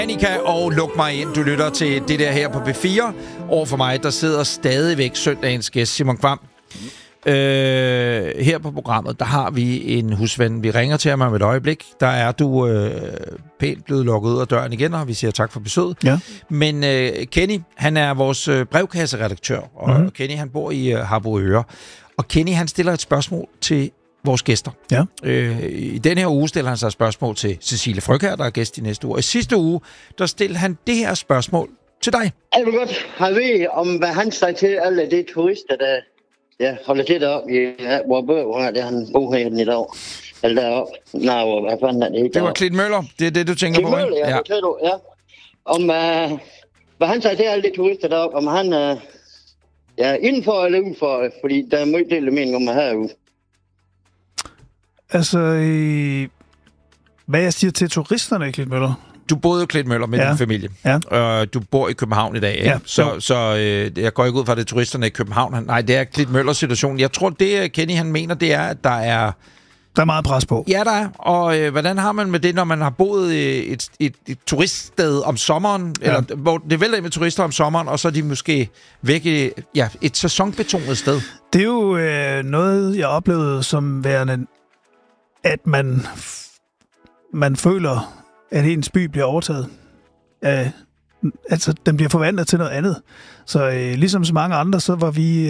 Annika og Luk mig ind. Du lytter til det der her på B4. Over for mig, der sidder stadigvæk søndagens gæst, Simon Kvam. Her på programmet, der har vi en husven. Vi ringer til ham om et øjeblik. Der er du pænt blevet lukket ud af døren igen, og vi siger tak for besøget. Ja. Men Kenny, han er vores brevkasseredaktør, og Kenny, han bor i Harboøre. Og Kenny, han stiller et spørgsmål til vores gæster. Ja. I den her uge stiller han sig et spørgsmål til Cecilie Frøkjær, der er gæst i næste uge. I sidste uge, der stillede han det her spørgsmål til dig. Jeg vil godt have ved, om hvad han sagde til alle de turister, der holder til deroppe i Vorborg, der han bor her i dag. Eller deroppe. Nej, hvad fanden er det? Det var Klint Møller. Det er det, du tænker på, ikke? Møller, ja. Det du, ja. Om hvad han sagde til alle de turister deroppe, om han indenfor eller udenfor, fordi der er meget del af mening om at herude. Altså, hvad jeg siger til turisterne i Klitmøller? Du boede i Klitmøller med din familie. Ja. Du bor i København i dag, ikke? Ja. Så jeg går ikke ud fra, det turisterne i København. Nej, det er Klitmøllers situation. Jeg tror, det Kenny han mener, det er, at der er meget pres på. Ja, der er. Og hvordan har man med det, når man har boet et turiststed om sommeren, eller hvor det vælter med turister om sommeren, og så er de måske væk i et sæsonbetonet sted? Det er jo noget, jeg oplevede som værende, at man føler, at ens by bliver overtaget. Altså, den bliver forvandlet til noget andet. Så ligesom så mange andre, så var vi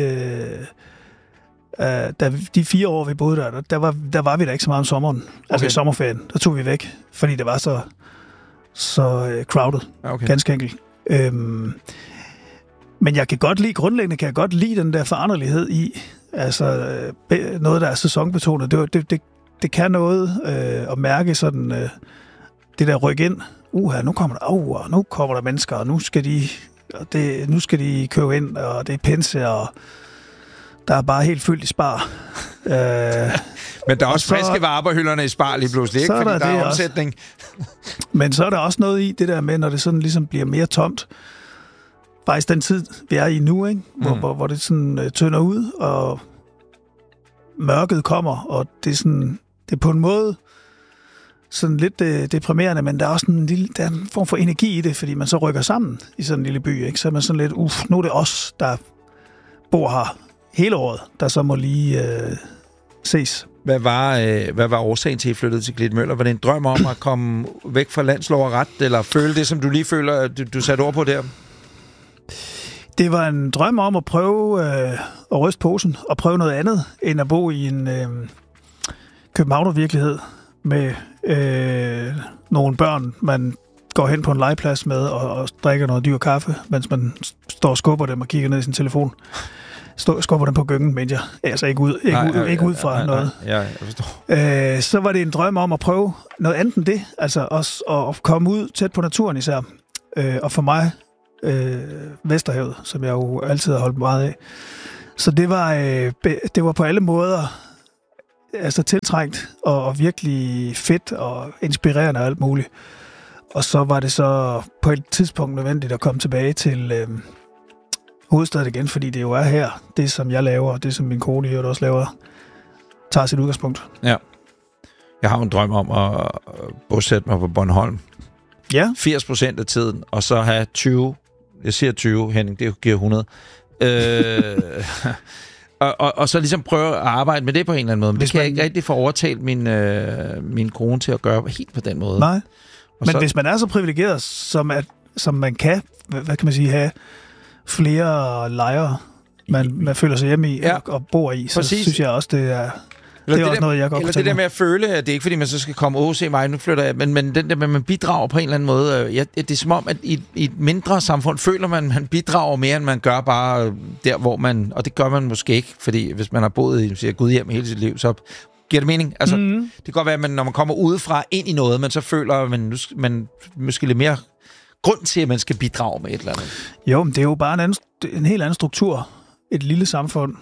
da de 4 år, vi boede der var vi da ikke så meget om sommeren. Okay. Altså i sommerferien, der tog vi væk, fordi det var så crowded, ganske enkelt. Men grundlæggende kan jeg godt lide den der foranderlighed i, altså noget, der er sæsonbetonet. Det kan noget at mærke sådan, det der ryk ind. Nu kommer der mennesker, og nu skal de købe ind, og det er pinse, og der er bare helt fyldt i Spar. Men der er også friske varer på hylderne i Spar lige pludselig, ikke? Fordi der er omsætning. Men så er der også noget i det der med, når det sådan ligesom bliver mere tomt. Faktisk den tid, vi er i nu, ikke? Hvor det sådan tynder ud, og mørket kommer, og det er sådan, det er på en måde sådan lidt deprimerende, men der er også der er en form for energi i det, fordi man så rykker sammen i sådan en lille by, ikke? Så er man sådan lidt, nu er det os, der bor her hele året, der så må lige ses. Hvad var årsagen til, at I flyttede til Klitmøller? Var det en drøm om at komme væk fra landslov og ret, eller føle det, som du lige føler, du satte ord på der? Det var en drøm om at prøve at ryste posen og prøve noget andet, end at bo i en københavnervirkelighed med nogle børn, man går hen på en legeplads med og drikker noget dyr kaffe, mens man står og skubber dem og kigger ned i sin telefon. Skubber dem på gyngen, men jeg altså ikke ud fra noget. Ja, jeg forstår. Så var det en drøm om at prøve noget andet end det, altså også at komme ud tæt på naturen især. Og for mig Vesterhavet, som jeg jo altid har holdt meget af. Så det var på alle måder altså tiltrængt og virkelig fedt og inspirerende og alt muligt. Og så var det så på et tidspunkt nødvendigt at komme tilbage til hovedstaden igen, fordi det jo er her, det som jeg laver, og det som min kone også laver, tager sit udgangspunkt. Ja. Jeg har en drøm om at bosætte mig på Bornholm. Ja. 80% af tiden, og så have 20, jeg siger 20, Henning, det giver 100. Og så ligesom prøve at arbejde med det på en eller anden måde. Men det kan jeg ikke rigtig få overtalt min kone til at gøre helt på den måde. Nej, men hvis man er så privilegeret, som man kan, hvad kan man sige, have flere lejre, man føler sig hjemme i og bor i, så synes jeg også, det er... Det er også noget, jeg godt kan det der med at føle, at det er ikke fordi, man så skal komme se mig, nu flytter jeg, men den der med, at man bidrager på en eller anden måde. Det er som om, at i et mindre samfund føler man bidrager mere, end man gør bare der, hvor man... Og det gør man måske ikke, fordi hvis man har boet i Gudhjem hele sit liv, så giver det mening. Altså, det kan godt være, at når man kommer udefra ind i noget, men så føler man måske lidt mere grund til, at man skal bidrage med et eller andet. Jo, men det er jo bare en helt anden struktur. Et lille samfund,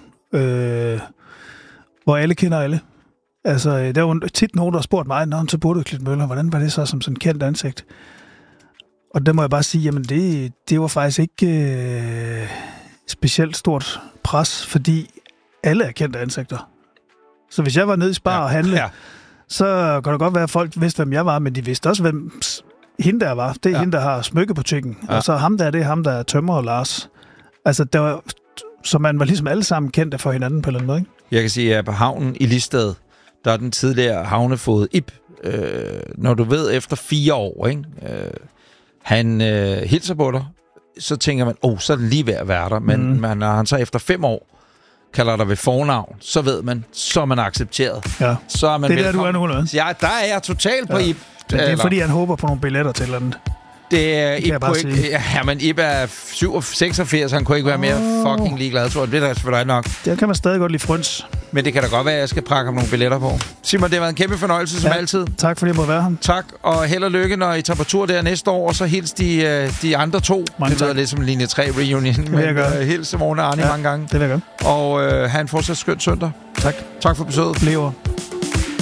hvor alle kender alle. Altså, der er jo tit nogen, der har spurgt mig, så boede du i Klitmøller, hvordan var det så som sådan en kendt ansigt? Og der må jeg bare sige, jamen det var faktisk ikke specielt stort pres, fordi alle er kendte ansigter. Så hvis jeg var nede i Spar og handle, så kan det godt være, at folk vidste, hvem jeg var, men de vidste også, hende der var. Det er hende, der har smykkebutikken. Ja. Og så ham der, det er ham, der er tømrer og Lars. Altså, der var, så man var ligesom alle sammen kendte for hinanden på en eller anden måde, ikke? Jeg kan sige, at på havnen i Listed, der er den tidligere havnefod Ib. Når du ved, efter 4 år, ikke? Han hilser på dig, så tænker man, så er den lige ved at være der. Men når han så efter 5 år kalder dig ved fornavn, så ved man, så er man accepteret. Ja. Så er man det er der, du er nu, eller? Ja, der er jeg totalt på Ib. Det er fordi, han håber på nogle billetter til et eller andet. Det er Ib men Ib er 86, han kunne ikke være mere fucking ligeglad, tror jeg. Det er selvfølgelig nok. Det kan man stadig godt lide frøns. Men det kan da godt være, at jeg skal prakke ham nogle billetter på. Simon, det har været en kæmpe fornøjelse, som altid. Tak fordi jeg måtte være her. Tak, og held og lykke, når I tager på tur der næste år, og så hils de andre 2. Mange det lyder lidt som linje 3 reunion, men hils Simone og Arne mange gange. Det vil jeg gøre. Og have en fortsat skøn søndag. Tak. Tak for besøget. Lever.